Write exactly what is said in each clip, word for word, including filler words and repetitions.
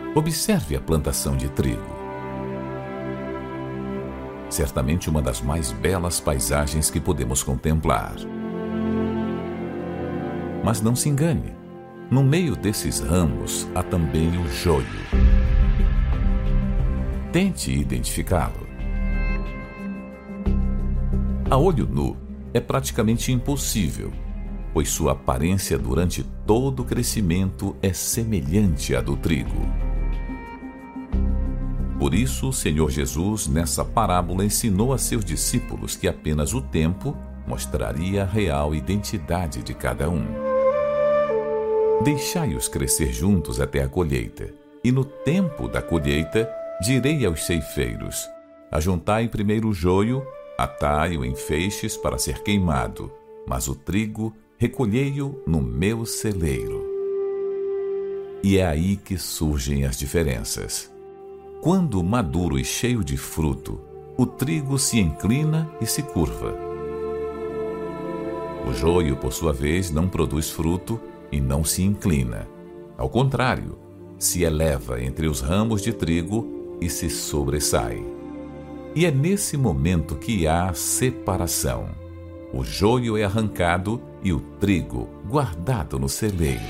Observe a plantação de trigo. Certamente uma das mais belas paisagens que podemos contemplar. Mas não se engane, no meio desses ramos há também o joio. Tente identificá-lo. A olho nu é praticamente impossível, pois sua aparência durante todo o crescimento é semelhante à do trigo. Por isso, o Senhor Jesus, nessa parábola, ensinou a seus discípulos que apenas o tempo mostraria a real identidade de cada um. Deixai-os crescer juntos até a colheita, e no tempo da colheita, direi aos ceifeiros: ajuntai primeiro o joio, atai-o em feixes para ser queimado, mas o trigo recolhei-o no meu celeiro. E é aí que surgem as diferenças. Quando maduro e cheio de fruto, o trigo se inclina e se curva. O joio, por sua vez, não produz fruto e não se inclina. Ao contrário, se eleva entre os ramos de trigo e se sobressai. E é nesse momento que há separação. O joio é arrancado e o trigo guardado no celeiro.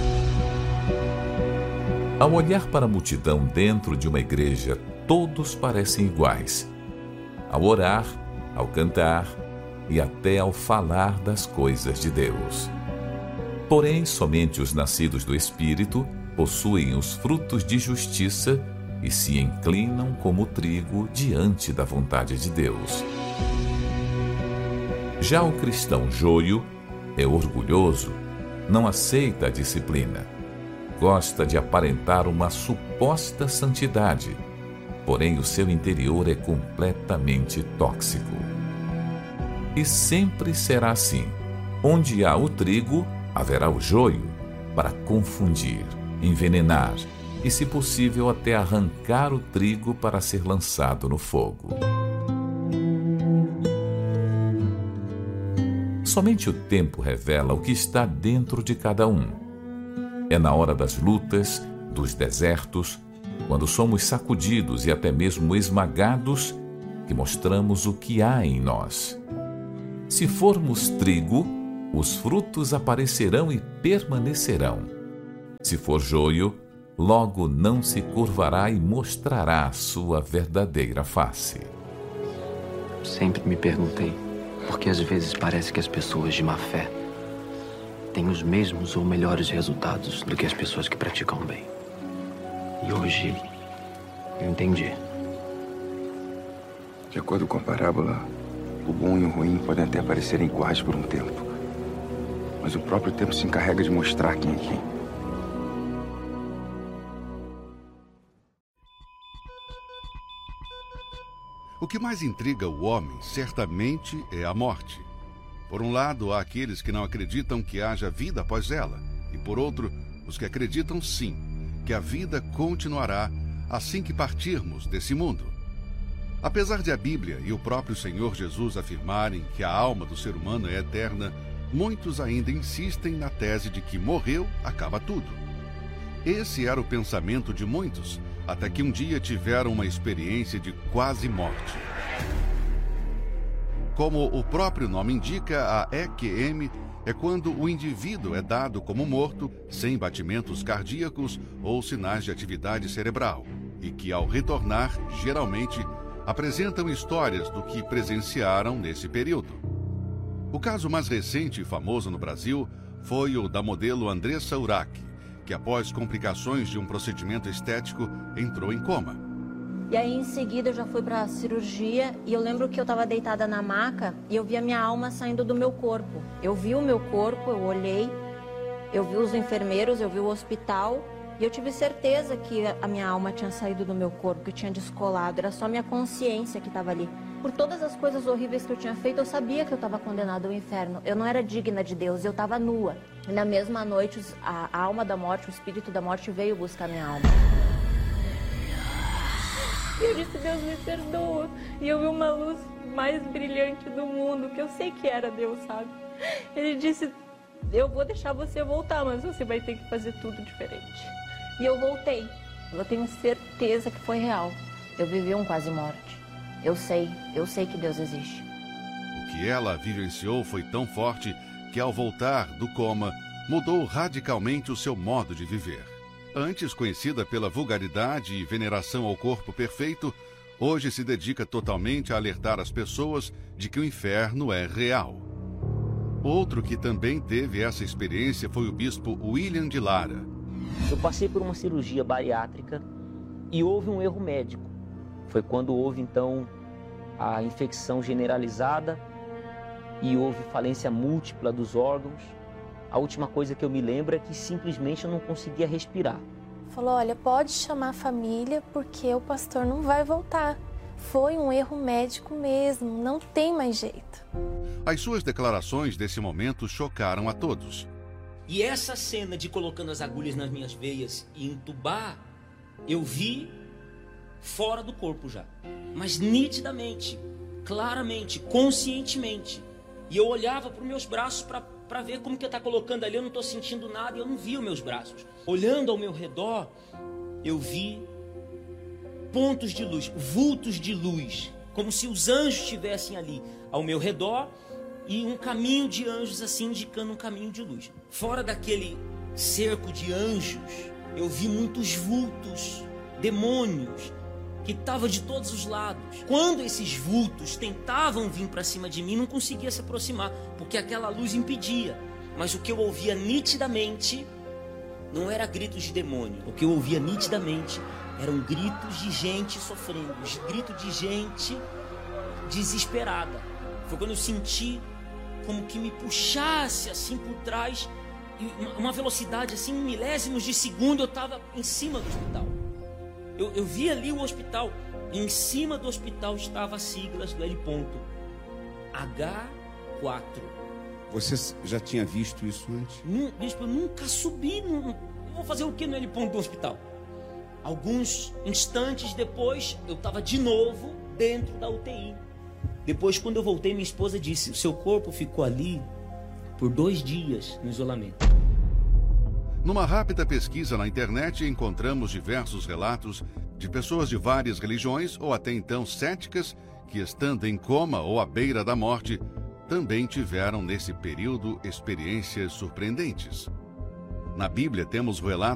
Ao olhar para a multidão dentro de uma igreja, todos parecem iguais. Ao orar, ao cantar e até ao falar das coisas de Deus. Porém, somente os nascidos do Espírito possuem os frutos de justiça e se inclinam como trigo diante da vontade de Deus. Já o cristão joio é orgulhoso, não aceita a disciplina. Gosta de aparentar uma suposta santidade, porém o seu interior é completamente tóxico. E sempre será assim. Onde há o trigo, haverá o joio, para confundir, envenenar e, se possível, até arrancar o trigo para ser lançado no fogo. Somente o tempo revela o que está dentro de cada um. É na hora das lutas, dos desertos, quando somos sacudidos e até mesmo esmagados, que mostramos o que há em nós. Se formos trigo, os frutos aparecerão e permanecerão. Se for joio, logo não se curvará e mostrará a sua verdadeira face. Sempre me perguntei por que às vezes parece que as pessoas de má fé têm os mesmos ou melhores resultados do que as pessoas que praticam bem. E hoje eu entendi. De acordo com a parábola, o bom e o ruim podem até parecerem iguais por um tempo. Mas o próprio tempo se encarrega de mostrar quem é quem. O que mais intriga o homem, certamente, é a morte. Por um lado, há aqueles que não acreditam que haja vida após ela, e por outro, os que acreditam sim, que a vida continuará assim que partirmos desse mundo. Apesar de a Bíblia e o próprio Senhor Jesus afirmarem que a alma do ser humano é eterna, muitos ainda insistem na tese de que morreu, acaba tudo. Esse era o pensamento de muitos, até que um dia tiveram uma experiência de quase morte. Como o próprio nome indica, a E Q M é quando o indivíduo é dado como morto, sem batimentos cardíacos ou sinais de atividade cerebral, e que, ao retornar, geralmente, apresentam histórias do que presenciaram nesse período. O caso mais recente e famoso no Brasil foi o da modelo Andressa Urach, que após complicações de um procedimento estético, entrou em coma. E aí, em seguida, eu já fui para a cirurgia e eu lembro que eu estava deitada na maca e eu vi a minha alma saindo do meu corpo. Eu vi o meu corpo, eu olhei, eu vi os enfermeiros, eu vi o hospital e eu tive certeza que a minha alma tinha saído do meu corpo, que tinha descolado. Era só minha consciência que estava ali. Por todas as coisas horríveis que eu tinha feito, eu sabia que eu estava condenada ao inferno. Eu não era digna de Deus, eu estava nua. E na mesma noite, a alma da morte, o espírito da morte veio buscar minha alma. E eu disse, Deus me perdoa. E eu vi uma luz mais brilhante do mundo, que eu sei que era Deus, sabe? Ele disse, eu vou deixar você voltar, mas você vai ter que fazer tudo diferente. E eu voltei. Eu tenho certeza que foi real. Eu vivi um quase morte. Eu sei, eu sei que Deus existe. O que ela vivenciou foi tão forte que, ao voltar do coma, mudou radicalmente o seu modo de viver. Antes conhecida pela vulgaridade e veneração ao corpo perfeito, hoje se dedica totalmente a alertar as pessoas de que o inferno é real. Outro que também teve essa experiência foi o bispo William de Lara. Eu passei por uma cirurgia bariátrica e houve um erro médico. Foi quando houve, então, a infecção generalizada e houve falência múltipla dos órgãos. A última coisa que eu me lembro é que simplesmente eu não conseguia respirar. Falou, olha, pode chamar a família porque o pastor não vai voltar. Foi um erro médico mesmo, não tem mais jeito. As suas declarações desse momento chocaram a todos. E essa cena de colocando as agulhas nas minhas veias e entubar, eu vi fora do corpo já. Mas nitidamente, claramente, conscientemente. E eu olhava para os meus braços para para ver como que está colocando ali, eu não estou sentindo nada e eu não vi os meus braços. Olhando ao meu redor, eu vi pontos de luz, vultos de luz, como se os anjos estivessem ali ao meu redor e um caminho de anjos assim indicando um caminho de luz. Fora daquele cerco de anjos, eu vi muitos vultos, demônios, que estavam de todos os lados. Quando esses vultos tentavam vir para cima de mim, não conseguia se aproximar, porque aquela luz impedia. Mas o que eu ouvia nitidamente não era gritos de demônio. O que eu ouvia nitidamente eram gritos de gente sofrendo, gritos de gente desesperada. Foi quando eu senti como que me puxasse assim por trás, uma velocidade assim, em milésimos de segundo, eu estava em cima do hospital. Eu, eu vi ali o hospital, e em cima do hospital estava as siglas do L ponto H quatro. Você já tinha visto isso antes? Num, bispo, eu nunca subi, não, eu vou fazer o que no L ponto do hospital? Alguns instantes depois, eu estava de novo dentro da U T I. Depois, quando eu voltei, minha esposa disse, o seu corpo ficou ali por dois dias no isolamento. Numa rápida pesquisa na internet, encontramos diversos relatos de pessoas de várias religiões ou até então céticas que, estando em coma ou à beira da morte, também tiveram nesse período experiências surpreendentes. Na Bíblia temos relatos